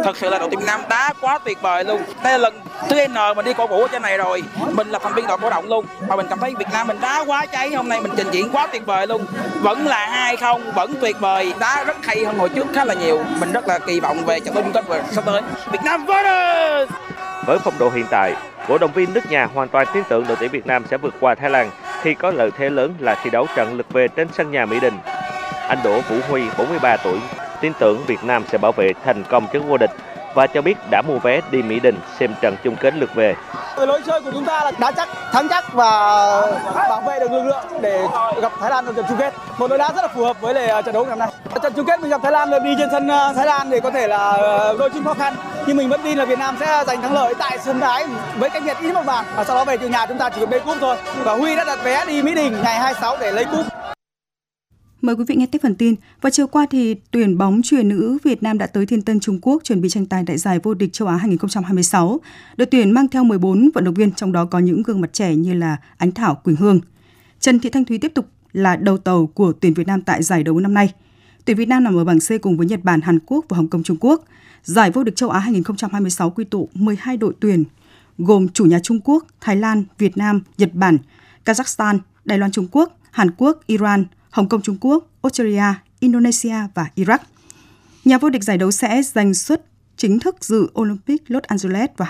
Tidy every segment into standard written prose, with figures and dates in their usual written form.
Thật sự là đội tuyển Việt Nam đá quá tuyệt vời luôn. Đây là lần thứ N mình đi cổ vũ ở trên này rồi. Mình là thành viên đội cổ động luôn. Và mình cảm thấy Việt Nam mình đá quá cháy. Hôm nay mình trình diễn quá tuyệt vời luôn. Vẫn là 2-0, vẫn tuyệt vời. Đá rất hay hơn hồi trước khá là nhiều. Mình rất là kỳ vọng về trận chung kết sắp tới. Việt Nam vô địch! Với phong độ hiện tại, cổ động viên nước nhà hoàn toàn tin tưởng đội tuyển Việt Nam sẽ vượt qua Thái Lan khi có lợi thế lớn là thi đấu trận lượt về trên sân nhà Mỹ Đình. Anh Đỗ Vũ Huy, 43 tuổi, tin tưởng Việt Nam sẽ bảo vệ thành công chức vô địch và cho biết đã mua vé đi Mỹ Đình xem trận chung kết lượt về. Lối chơi của chúng ta là đá chắc, thắng chắc và bảo vệ được lực lượng để gặp Thái Lan trong trận chung kết. Một lối đá rất là phù hợp với trận đấu ngày hôm nay. Trận chung kết mình gặp Thái Lan đi trên sân Thái Lan thì có thể là đôi chút khó khăn, nhưng mình vẫn tin là Việt Nam sẽ giành thắng lợi tại sân Thái với cách biệt ít một bàn. Và sau đó về từ nhà chúng ta chỉ cần lấy cúp thôi. Và Huy đã đặt vé đi Mỹ Đình ngày 26 để lấy cúp. Mời quý vị nghe tiếp phần tin. Vào chiều qua thì tuyển bóng chuyền nữ Việt Nam đã tới Thiên Tân, Trung Quốc chuẩn bị tranh tài tại giải vô địch châu Á 2026. Đội tuyển mang theo 14 vận động viên, trong đó có những gương mặt trẻ như là Ánh Thảo, Quỳnh Hương. Trần Thị Thanh Thúy tiếp tục là đầu tàu của tuyển Việt Nam tại giải đấu năm nay. Tuyển Việt Nam nằm ở bảng C cùng với Nhật Bản, Hàn Quốc và Hồng Kông, Trung Quốc. Giải vô địch châu Á 2026 quy tụ 12 đội tuyển gồm chủ nhà Trung Quốc, Thái Lan, Việt Nam, Nhật Bản, Kazakhstan, Đài Loan Trung Quốc, Hàn Quốc, Iran, Hồng Kông Trung Quốc, Australia, Indonesia và Iraq. Nhà vô địch giải đấu sẽ giành suất chính thức dự Olympic Los Angeles vào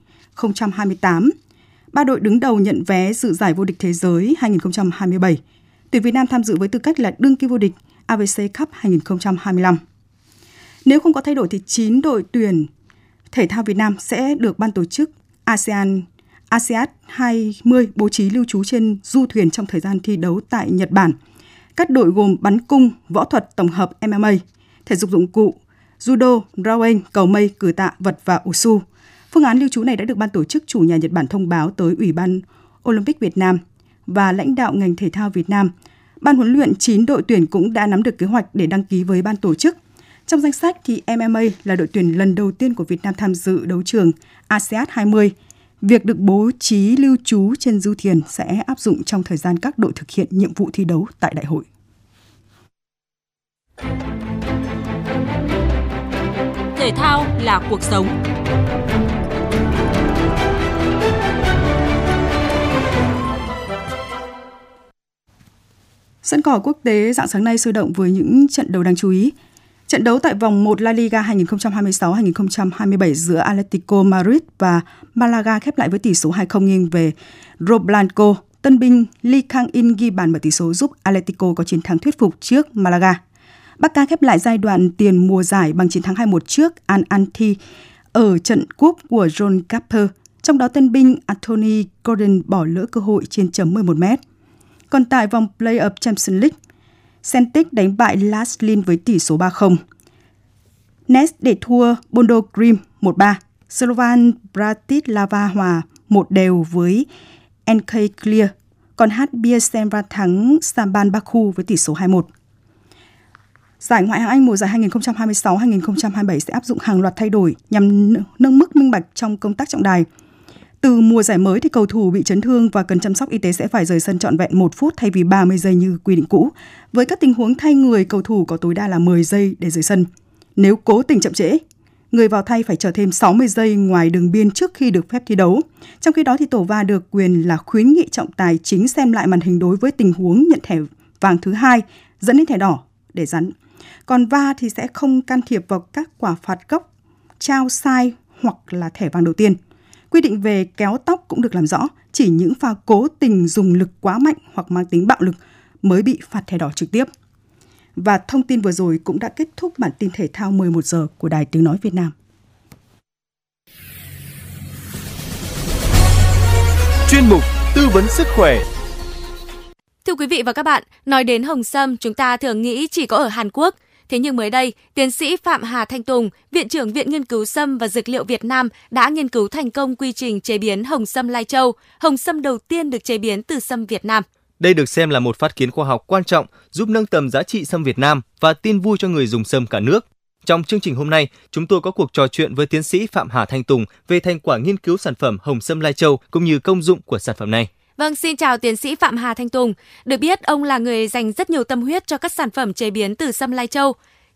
2028. 3 đội đứng đầu nhận vé dự giải vô địch thế giới 2027. Tuyển Việt Nam tham dự với tư cách là đương kim vô địch AVC Cup 2025. Nếu không có thay đổi thì 9 đội tuyển thể thao Việt Nam sẽ được ban tổ chức ASEAN 20 bố trí lưu trú trên du thuyền trong thời gian thi đấu tại Nhật Bản. Các đội gồm bắn cung, võ thuật tổng hợp MMA, thể dục dụng cụ, judo, rowing, cầu mây, cử tạ, vật và wushu. Phương án lưu trú này đã được ban tổ chức chủ nhà Nhật Bản thông báo tới Ủy ban Olympic Việt Nam và lãnh đạo ngành thể thao Việt Nam. Ban huấn luyện 9 đội tuyển cũng đã nắm được kế hoạch để đăng ký với ban tổ chức. Trong danh sách thì MMA là đội tuyển lần đầu tiên của Việt Nam tham dự đấu trường ASEAN 20. Việc được bố trí lưu trú trên du thuyền sẽ áp dụng trong thời gian các đội thực hiện nhiệm vụ thi đấu tại đại hội. Thể thao là cuộc sống. Sân cỏ quốc tế rạng sáng nay sôi động với những trận đấu đáng chú ý. Trận đấu tại vòng 1 La Liga 2026-2027 giữa Atletico Madrid và Malaga khép lại với tỷ số 2-0 nghiêng về Roblanco. Tân binh Lee Kang-in ghi bàn mở tỷ số giúp Atletico có chiến thắng thuyết phục trước Malaga. Barca khép lại giai đoạn tiền mùa giải bằng chiến thắng 2-1 trước Al-Ahly ở trận cúp của John Capper. Trong đó tân binh Anthony Gordon bỏ lỡ cơ hội trên chấm 11 mét. Còn tại vòng Play-off Champions League, Celtic đánh bại Las Lin với tỷ số 3-0. Nest để thua Bodo Glimt 1-3. Slovan Bratislava hòa 1-1 với NK Clear. Còn HB Senva thắng Samban Baku với tỷ số 2-1. Giải Ngoại hạng Anh mùa giải 2026-2027 sẽ áp dụng hàng loạt thay đổi nhằm nâng mức minh bạch trong công tác trọng tài. Từ mùa giải mới thì cầu thủ bị chấn thương và cần chăm sóc y tế sẽ phải rời sân trọn vẹn 1 phút thay vì 30 giây như quy định cũ. Với các tình huống thay người, cầu thủ có tối đa là 10 giây để rời sân. Nếu cố tình chậm trễ, người vào thay phải chờ thêm 60 giây ngoài đường biên trước khi được phép thi đấu. Trong khi đó thì tổ VAR được quyền là khuyến nghị trọng tài chính xem lại màn hình đối với tình huống nhận thẻ vàng thứ 2 dẫn đến thẻ đỏ để rắn. Còn VAR thì sẽ không can thiệp vào các quả phạt góc, trao sai hoặc là thẻ vàng đầu tiên. Quy định về kéo tóc cũng được làm rõ, chỉ những pha cố tình dùng lực quá mạnh hoặc mang tính bạo lực mới bị phạt thẻ đỏ trực tiếp. Và thông tin vừa rồi cũng đã kết thúc bản tin thể thao 11 giờ của Đài Tiếng Nói Việt Nam. Chuyên mục Tư vấn sức khỏe. Thưa quý vị và các bạn, nói đến hồng sâm, chúng ta thường nghĩ chỉ có ở Hàn Quốc. Thế nhưng mới đây, tiến sĩ Phạm Hà Thanh Tùng, Viện trưởng Viện Nghiên cứu Sâm và Dược liệu Việt Nam đã nghiên cứu thành công quy trình chế biến hồng sâm Lai Châu, hồng sâm đầu tiên được chế biến từ sâm Việt Nam. Đây được xem là một phát kiến khoa học quan trọng giúp nâng tầm giá trị sâm Việt Nam và tin vui cho người dùng sâm cả nước. Trong chương trình hôm nay, chúng tôi có cuộc trò chuyện với tiến sĩ Phạm Hà Thanh Tùng về thành quả nghiên cứu sản phẩm hồng sâm Lai Châu cũng như công dụng của sản phẩm này. Vâng, xin chào tiến sĩ Phạm Hà Thanh Tùng. Được biết, ông là người dành rất nhiều tâm huyết cho các sản phẩm chế biến từ sâm Lai Châu.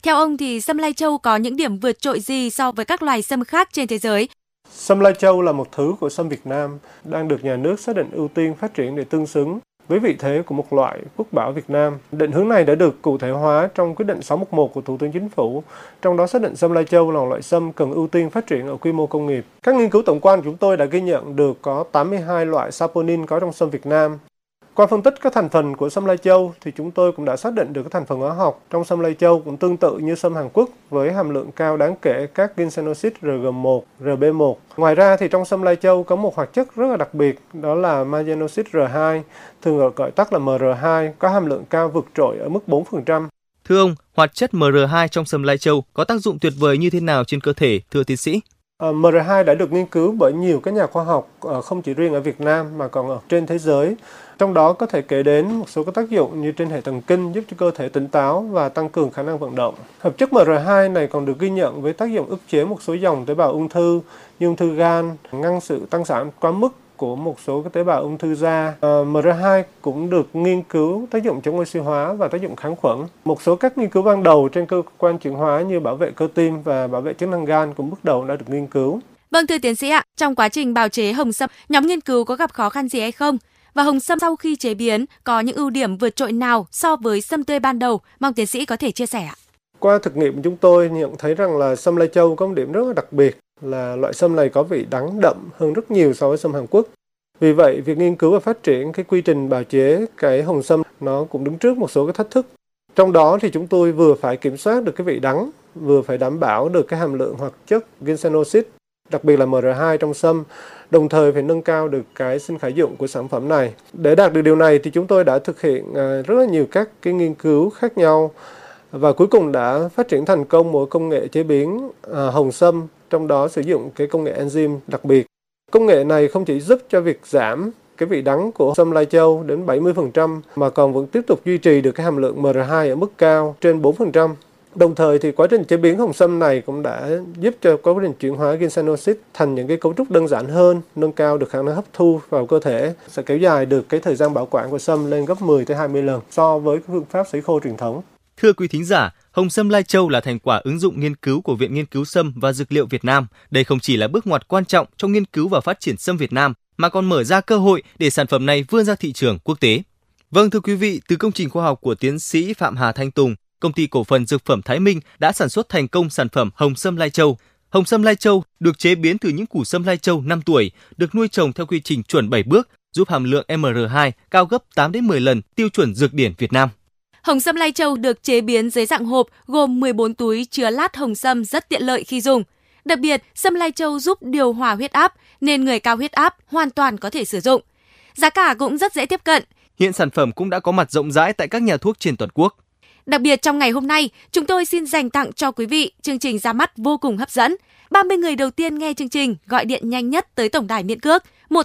Theo ông thì sâm lai châu có những điểm vượt trội gì so với các loài sâm khác trên thế giới? Sâm lai châu là một thứ của sâm Việt Nam đang được nhà nước xác định ưu tiên phát triển để tương xứng với vị thế của một loại quốc bảo Việt Nam. Định hướng này đã được cụ thể hóa trong quyết định 611 của Thủ tướng Chính phủ, trong đó xác định sâm lai châu là loại sâm cần ưu tiên phát triển ở quy mô công nghiệp. Các nghiên cứu tổng quan của chúng tôi đã ghi nhận được có 82 loại saponin có trong sâm Việt Nam. Qua phân tích các thành phần của sâm lai châu thì chúng tôi cũng đã xác định được các thành phần hóa học trong sâm lai châu cũng tương tự như sâm Hàn Quốc với hàm lượng cao đáng kể các ginsennosid RG1, RB1. Ngoài ra thì trong sâm lai châu có một hoạt chất rất là đặc biệt, đó là magenosid R2, thường gọi tắt là MR2, có hàm lượng cao vượt trội ở mức 4%. Thưa ông, hoạt chất MR2 trong sâm lai châu có tác dụng tuyệt vời như thế nào trên cơ thể, thưa tiến sĩ? MR2 đã được nghiên cứu bởi nhiều các nhà khoa học, không chỉ riêng ở Việt Nam mà còn ở trên thế giới. Trong đó có thể kể đến một số các tác dụng như trên hệ thần kinh, giúp cho cơ thể tỉnh táo và tăng cường khả năng vận động. Hợp chất MR2 này còn được ghi nhận với tác dụng ức chế một số dòng tế bào ung thư như ung thư gan, ngăn sự tăng sản quá mức của một số các tế bào ung thư da. MR2 cũng được nghiên cứu tác dụng chống oxy hóa và tác dụng kháng khuẩn. Một số các nghiên cứu ban đầu trên cơ quan chuyển hóa như bảo vệ cơ tim và bảo vệ chức năng gan cũng bước đầu đã được nghiên cứu. Vâng, thưa tiến sĩ ạ, trong quá trình bào chế hồng sâm, nhóm nghiên cứu có gặp khó khăn gì hay không? Và hồng sâm sau khi chế biến có những ưu điểm vượt trội nào so với sâm tươi ban đầu? Mong tiến sĩ có thể chia sẻ ạ. Qua thực nghiệm của chúng tôi nhận thấy rằng là sâm lai châu có một điểm rất là đặc biệt là loại sâm này có vị đắng đậm hơn rất nhiều so với sâm Hàn Quốc. Vì vậy, việc nghiên cứu và phát triển cái quy trình bào chế cái hồng sâm nó cũng đứng trước một số cái thách thức. Trong đó thì chúng tôi vừa phải kiểm soát được cái vị đắng, vừa phải đảm bảo được cái hàm lượng hoạt chất ginsennosid, đặc biệt là MR2 trong sâm, đồng thời phải nâng cao được cái sinh khả dụng của sản phẩm này. Để đạt được điều này thì chúng tôi đã thực hiện rất là nhiều các cái nghiên cứu khác nhau và cuối cùng đã phát triển thành công một công nghệ chế biến hồng sâm, trong đó sử dụng cái công nghệ enzyme đặc biệt. Công nghệ này không chỉ giúp cho việc giảm cái vị đắng của sâm lai châu đến 70% mà còn vẫn tiếp tục duy trì được cái hàm lượng MR2 ở mức cao trên 4%. Đồng thời thì quá trình chế biến hồng sâm này cũng đã giúp cho quá trình chuyển hóa ginsennosid thành những cái cấu trúc đơn giản hơn, nâng cao được khả năng hấp thu vào cơ thể, sẽ kéo dài được cái thời gian bảo quản của sâm lên gấp 10 tới 20 lần so với phương pháp sấy khô truyền thống. Thưa quý thính giả, hồng sâm lai châu là thành quả ứng dụng nghiên cứu của Viện Nghiên cứu Sâm và Dược liệu Việt Nam. Đây không chỉ là bước ngoặt quan trọng trong nghiên cứu và phát triển sâm Việt Nam, mà còn mở ra cơ hội để sản phẩm này vươn ra thị trường quốc tế. Vâng, thưa quý vị, từ công trình khoa học của tiến sĩ Phạm Hà Thanh Tùng, Công ty cổ phần Dược phẩm Thái Minh đã sản xuất thành công sản phẩm hồng sâm lai châu. Hồng sâm lai châu được chế biến từ những củ sâm lai châu 5 tuổi, được nuôi trồng theo quy trình chuẩn 7 bước, giúp hàm lượng MR2 cao gấp 8 đến 10 lần tiêu chuẩn dược điển Việt Nam. Hồng sâm lai châu được chế biến dưới dạng hộp gồm 14 túi chứa lát hồng sâm rất tiện lợi khi dùng. Đặc biệt, sâm lai châu giúp điều hòa huyết áp nên người cao huyết áp hoàn toàn có thể sử dụng. Giá cả cũng rất dễ tiếp cận. Hiện sản phẩm cũng đã có mặt rộng rãi tại các nhà thuốc trên toàn quốc. Đặc biệt trong ngày hôm nay, chúng tôi xin dành tặng cho quý vị chương trình ra mắt vô cùng hấp dẫn. 30 người đầu tiên nghe chương trình gọi điện nhanh nhất tới tổng đài miễn cước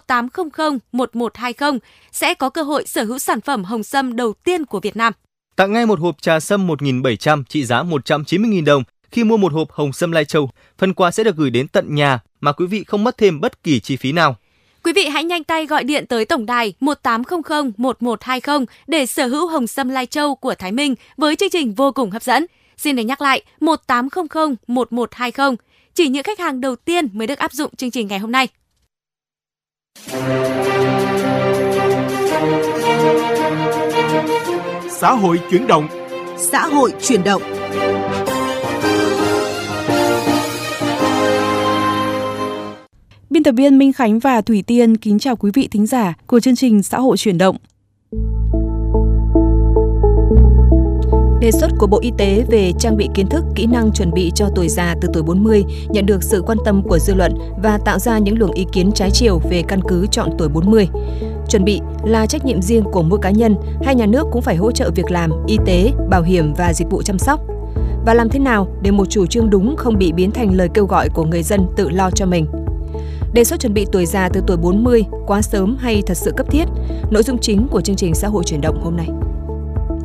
1800 1120 sẽ có cơ hội sở hữu sản phẩm hồng sâm đầu tiên của Việt Nam. Tặng ngay một hộp trà sâm 1.700 trị giá 190.000 đồng khi mua một hộp hồng sâm lai châu. Phần quà sẽ được gửi đến tận nhà mà quý vị không mất thêm bất kỳ chi phí nào. Quý vị hãy nhanh tay gọi điện tới tổng đài 1800 1120 để sở hữu hồng sâm lai châu của Thái Minh với chương trình vô cùng hấp dẫn. Xin được nhắc lại 1800 1120. Chỉ những khách hàng đầu tiên mới được áp dụng chương trình ngày hôm nay. Xã hội chuyển động. Xã hội chuyển động. Biên tập viên Minh Khánh và Thủy Tiên kính chào quý vị thính giả của chương trình Xã hội chuyển động. Đề xuất của Bộ Y tế về trang bị kiến thức, kỹ năng chuẩn bị cho tuổi già từ tuổi 40 nhận được sự quan tâm của dư luận và tạo ra những luồng ý kiến trái chiều về căn cứ chọn tuổi 40. Chuẩn bị là trách nhiệm riêng của mỗi cá nhân hay nhà nước cũng phải hỗ trợ việc làm, y tế, bảo hiểm và dịch vụ chăm sóc? Và làm thế nào để một chủ trương đúng không bị biến thành lời kêu gọi của người dân tự lo cho mình? Đề xuất chuẩn bị tuổi già từ tuổi 40 quá sớm hay thật sự cấp thiết? Nội dung chính của chương trình Xã hội chuyển động hôm nay.